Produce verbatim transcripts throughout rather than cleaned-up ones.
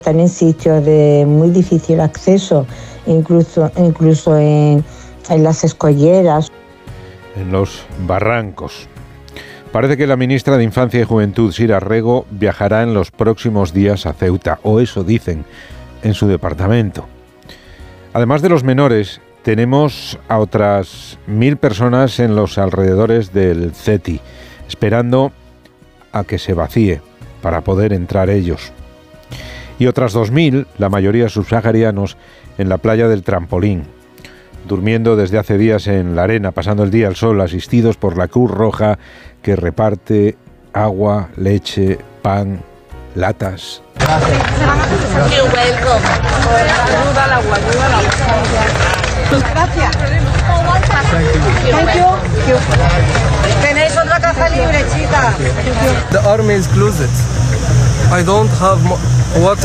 Están en sitios de muy difícil acceso, incluso, incluso en, en las escolleras. En los barrancos. Parece que la ministra de Infancia y Juventud, Sira Rego, viajará en los próximos días a Ceuta, o eso dicen en su departamento. Además de los menores, tenemos a otras mil personas en los alrededores del CETI, esperando a que se vacíe para poder entrar ellos. Y otras dos mil, la mayoría subsaharianos, en la playa del Trampolín, durmiendo desde hace días en la arena, pasando el día al sol, asistidos por la Cruz Roja, que reparte agua, leche, pan, latas. Gracias. Tenéis otra caja libre, chica. The army is closed. I don't have water.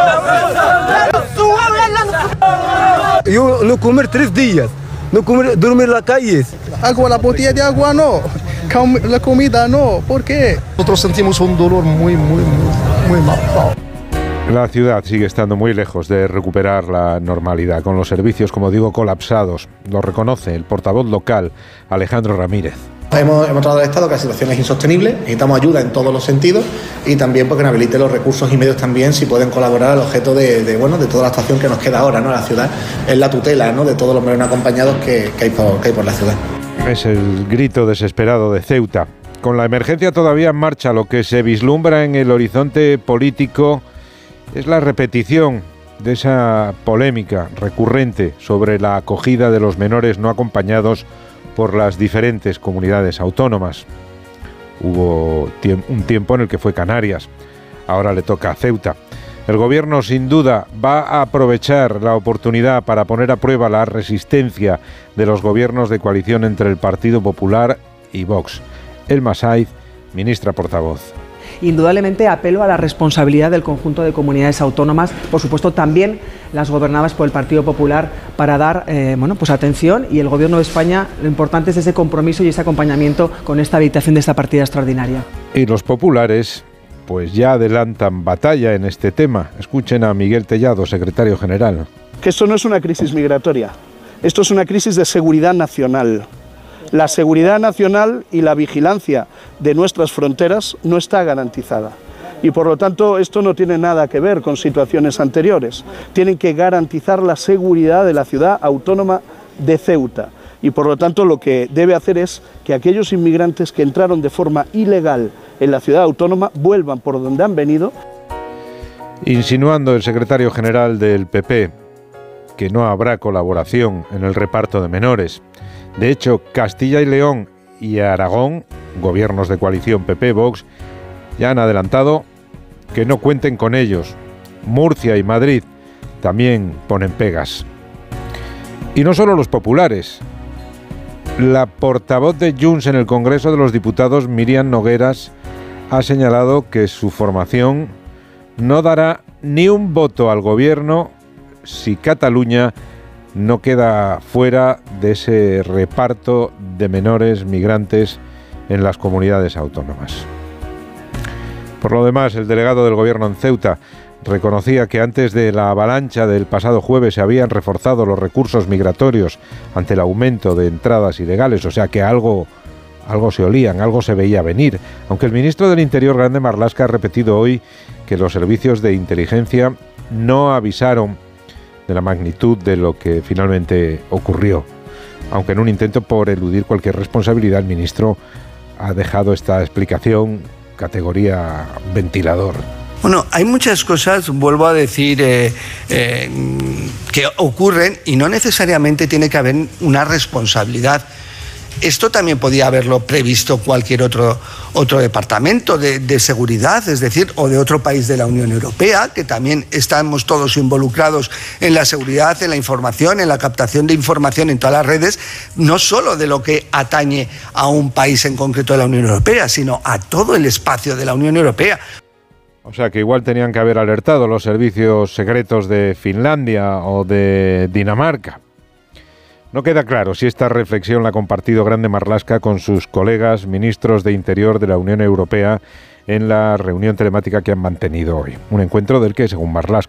Yo no comer tres días. No comer, dormir en la calle. Agua, la botella de agua no. La comida no. ¿Por qué? Nosotros sentimos un dolor muy, muy, muy, muy mal. La ciudad sigue estando muy lejos de recuperar la normalidad, con los servicios, como digo, colapsados. Lo reconoce el portavoz local, Alejandro Ramírez. Hemos, hemos trasladado al Estado que la situación es insostenible, necesitamos ayuda en todos los sentidos y también porque nos habilite los recursos y medios también si pueden colaborar al objeto de, de, bueno, de toda la actuación que nos queda ahora, ¿no? La ciudad es la tutela, ¿no? De todos los menores acompañados que, que, hay por, que hay por la ciudad. Es el grito desesperado de Ceuta. Con la emergencia todavía en marcha, lo que se vislumbra en el horizonte político es la repetición de esa polémica recurrente sobre la acogida de los menores no acompañados por las diferentes comunidades autónomas. Hubo tie- un tiempo en el que fue Canarias, ahora le toca a Ceuta. El gobierno sin duda va a aprovechar la oportunidad para poner a prueba la resistencia de los gobiernos de coalición entre el Partido Popular y Vox. Elma Saiz, ministra portavoz. Indudablemente apelo a la responsabilidad del conjunto de comunidades autónomas, por supuesto también las gobernadas por el Partido Popular, para dar eh, bueno, pues atención, y el Gobierno de España, lo importante es ese compromiso y ese acompañamiento con esta habilitación de esta partida extraordinaria. Y los populares pues ya adelantan batalla en este tema. Escuchen a Miguel Tellado, secretario general. Que esto no es una crisis migratoria, esto es una crisis de seguridad nacional. La seguridad nacional y la vigilancia de nuestras fronteras no está garantizada. Y por lo tanto esto no tiene nada que ver con situaciones anteriores. Tienen que garantizar la seguridad de la ciudad autónoma de Ceuta. Y por lo tanto lo que debe hacer es que aquellos inmigrantes que entraron de forma ilegal en la ciudad autónoma vuelvan por donde han venido. Insinuando el secretario general del P P que no habrá colaboración en el reparto de menores. De hecho, Castilla y León y Aragón, gobiernos de coalición P P-Vox, ya han adelantado que no cuenten con ellos. Murcia y Madrid también ponen pegas. Y no solo los populares. La portavoz de Junts en el Congreso de los Diputados, Míriam Nogueras, ha señalado que su formación no dará ni un voto al gobierno si Cataluña no queda fuera de ese reparto de menores migrantes en las comunidades autónomas. Por lo demás, el delegado del gobierno en Ceuta reconocía que antes de la avalancha del pasado jueves se habían reforzado los recursos migratorios ante el aumento de entradas ilegales, o sea que algo, algo se olían, algo se veía venir, aunque el ministro del Interior, Grande Marlaska, ha repetido hoy que los servicios de inteligencia no avisaron de la magnitud de lo que finalmente ocurrió. Aunque en un intento por eludir cualquier responsabilidad, el ministro ha dejado esta explicación categoría ventilador. Bueno, hay muchas cosas, vuelvo a decir, eh, eh, que ocurren y no necesariamente tiene que haber una responsabilidad. Esto también podía haberlo previsto cualquier otro, otro departamento de, de seguridad, es decir, o de otro país de la Unión Europea, que también estamos todos involucrados en la seguridad, en la información, en la captación de información en todas las redes, no solo de lo que atañe a un país en concreto de la Unión Europea, sino a todo el espacio de la Unión Europea. O sea que igual tenían que haber alertado los servicios secretos de Finlandia o de Dinamarca. No queda claro si esta reflexión la ha compartido Grande Marlaska con sus colegas ministros de Interior de la Unión Europea en la reunión telemática que han mantenido hoy. Un encuentro del que, según Marlaska,